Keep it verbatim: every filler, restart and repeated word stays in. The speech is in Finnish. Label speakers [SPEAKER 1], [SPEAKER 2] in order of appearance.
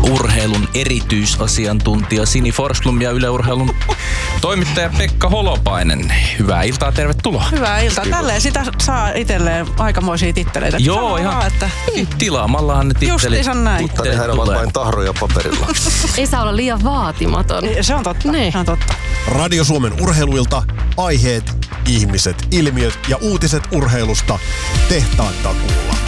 [SPEAKER 1] urheilun erityisasiantuntija Sini Forsblom ja Yle Urheilun toimittaja Pekka Holopainen. Hyvää iltaa, tervetuloa.
[SPEAKER 2] Hyvää iltaa. Tälleen sitä saa itselleen aikamoisia titteleitä.
[SPEAKER 1] Joo, ihan vaan, että tilaamallahan ne tittelit.
[SPEAKER 2] Justiinsa näin.
[SPEAKER 3] Mutta nehän ovat vain tahroja paperilla.
[SPEAKER 4] Ei saa olla liian vaatimaton.
[SPEAKER 2] Se on totta.
[SPEAKER 4] Niin.
[SPEAKER 2] Se on totta.
[SPEAKER 5] Radio Suomen urheiluilta aiheet, ihmiset, ilmiöt ja uutiset urheilusta tehtaan takuulla.